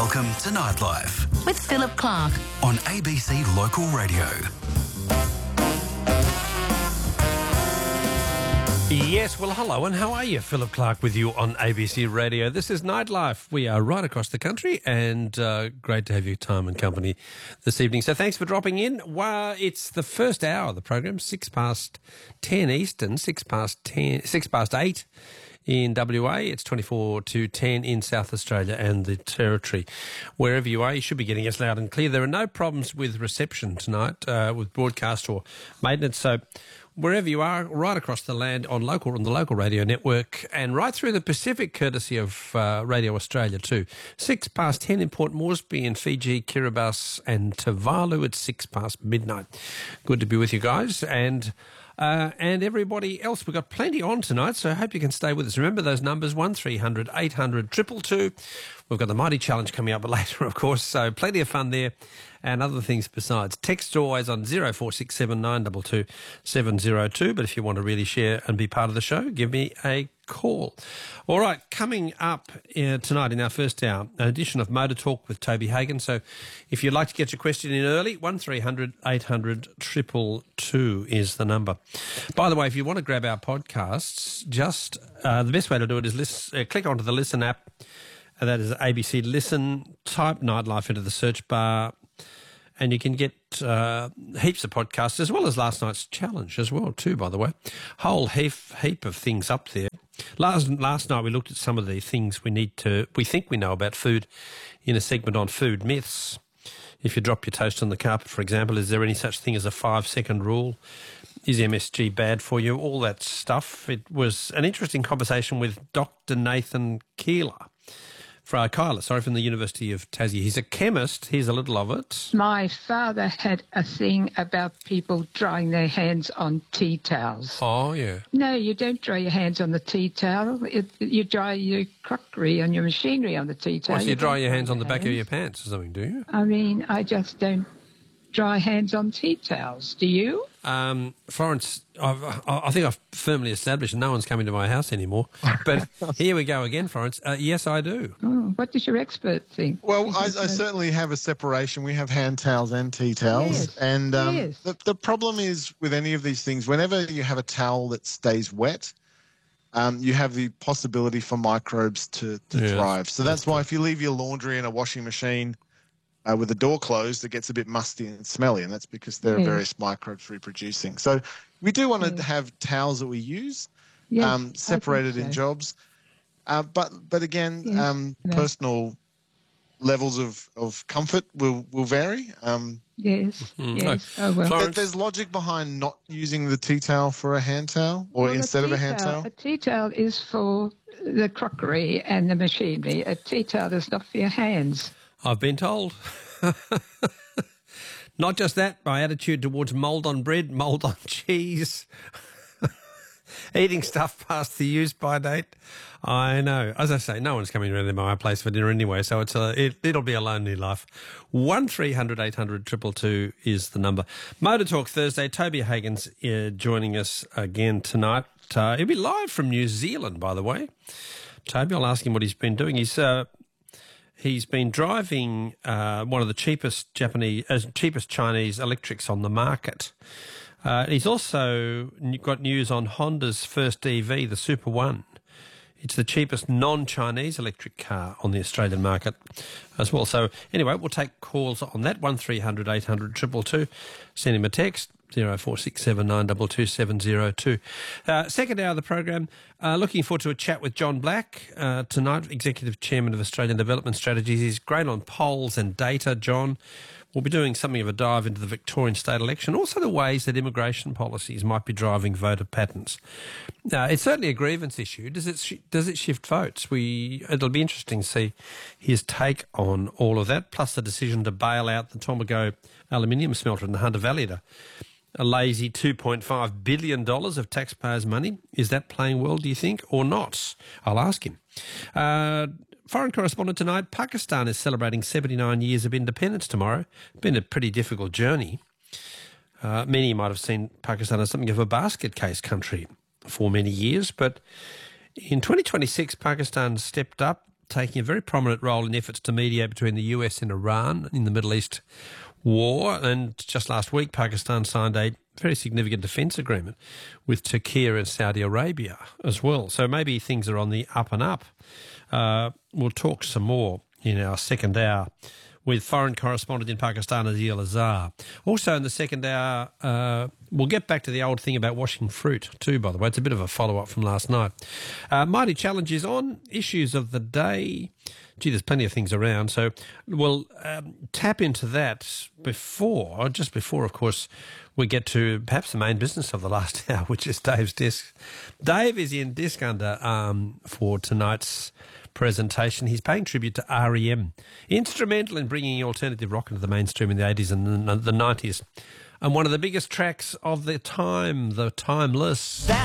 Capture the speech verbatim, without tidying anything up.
Welcome to Nightlife with Philip Clark on A B C Local Radio. Yes, well, hello, and how are you? Philip Clark with you on A B C Radio. This is Nightlife. We are right across the country, and uh, great to have your time and company this evening. So thanks for dropping in. Well, it's the first hour of the program, six past ten Eastern, six past ten, six past eight in W A. It's twenty-four to ten in South Australia and the Territory. Wherever you are, you should be getting us loud and clear. There are no problems with reception tonight, uh, with broadcast or maintenance, so wherever you are, right across the land on local on the local radio network and right through the Pacific, courtesy of uh, Radio Australia too. Six past ten in Port Moresby in Fiji, Kiribati and Tuvalu. It's six past midnight. Good to be with you guys and uh, and everybody else. We've got plenty on tonight, so I hope you can stay with us. Remember those numbers, one three hundred eight hundred two two two. We've got the Mighty Challenge coming up later, of course, so plenty of fun there and other things besides. Text always on zero four six seven nine two two seven zero two, but if you want to really share and be part of the show, give me a call. All right, coming up uh, tonight in our first hour, an edition of Motor Talk with Toby Hagan. So if you'd like to get your question in early, one three hundred eight hundred two two two is the number. By the way, if you want to grab our podcasts, just uh, the best way to do it is list, uh, click onto the Listen app. And that is A B C Listen, type Nightlife into the search bar, and you can get uh, heaps of podcasts, as well as last night's challenge as well too, by the way. Whole heap, heap of things up there. Last last night we looked at some of the things we need to, we think we know about food in a segment on food myths. If you drop your toast on the carpet, for example, is there any such thing as a five-second rule? Is M S G bad for you? All that stuff. It was an interesting conversation with Doctor Nathan Keeler. Fra Kyla, sorry, from the University of Tassie. He's a chemist. Here's a little of it. My father had a thing about people drying their hands on tea towels. Oh, yeah. No, you don't dry your hands on the tea towel. It, you dry your crockery and your machinery on the tea towel. Well, so you, you dry your hands on the back hands. of your pants or something, do you? I mean, I just don't dry hands on tea towels. Do you? Um, Florence, I've, I think I've firmly established no one's coming to my house anymore. But here we go again, Florence. Uh, yes, I do. Oh, what does your expert think? Well, I, I certainly have a separation. We have hand towels and tea towels. Yes. And um, yes. the, the problem is with any of these things, whenever you have a towel that stays wet, um, you have the possibility for microbes to, to yeah, thrive. So that's, that's why if you leave your laundry in a washing machine Uh, with the door closed, it gets a bit musty and smelly, and that's because there are yes. various microbes reproducing. So we do want to yes. have towels that we use, Yes, um, separated so. in jobs. Uh, but but again, Yes. um, No. personal levels of, of comfort will, will vary. Um, Yes, Mm. yes. Oh, well. Florence. but there's logic behind not using the tea towel for a hand towel or Well, instead of a tea hand towel. A tea towel is for the crockery and the machinery. A tea towel is not for your hands. I've been told. Not just that, my attitude towards mould on bread, mould on cheese, eating stuff past the use-by date. I know. As I say, no one's coming around to my place for dinner anyway, so it's a, it, it'll be a lonely life. one three hundred eight hundred two two two is the number. Motor Talk Thursday. Toby Hagan's uh, joining us again tonight. Uh, he'll be live from New Zealand, by the way. Toby, I'll ask him what he's been doing. He's... Uh, He's been driving uh, one of the cheapest Japanese, uh, cheapest Chinese electrics on the market. Uh, he's also got news on Honda's first E V, the Super One. It's the cheapest non-Chinese electric car on the Australian market as well. So anyway, we'll take calls on that, one three hundred eight hundred two two two. Send him a text, zero four six seven nine two two seven zero two. Uh, second hour of the program, uh, looking forward to a chat with John Black uh, tonight, Executive Chairman of Australian Development Strategies. He's great on polls and data, John. We'll be doing something of a dive into the Victorian state election, also the ways that immigration policies might be driving voter patterns. Uh, it's certainly a grievance issue. Does it sh- does it shift votes? We It'll be interesting to see his take on all of that, plus the decision to bail out the Tomago aluminium smelter in the Hunter Valley to a lazy two point five billion dollars of taxpayers' money. Is that playing well, do you think, or not? I'll ask him. Uh, foreign correspondent tonight, Pakistan is celebrating seventy-nine years of independence tomorrow. Been a pretty difficult journey. Uh, many might have seen Pakistan as something of a basket case country for many years, but in twenty twenty-six, Pakistan stepped up taking a very prominent role in efforts to mediate between the U S and Iran in the Middle East war. And just last week, Pakistan signed a very significant defence agreement with Turkey and Saudi Arabia as well. So maybe things are on the up and up. Uh, we'll talk some more in our second hour with foreign correspondent in Pakistan, Adil Azhar. Also in the second hour, uh, we'll get back to the old thing about washing fruit too, by the way. It's a bit of a follow-up from last night. Uh, Mighty Challenge is on. Issues of the day. Gee, there's plenty of things around. So we'll um, tap into that before, just before, of course, we get to perhaps the main business of the last hour, which is Dave's Disc. Dave is in Disc Under um, for tonight's presentation. He's paying tribute to R E M, instrumental in bringing alternative rock into the mainstream in the eighties and the nineties, and one of the biggest tracks of the time, the timeless.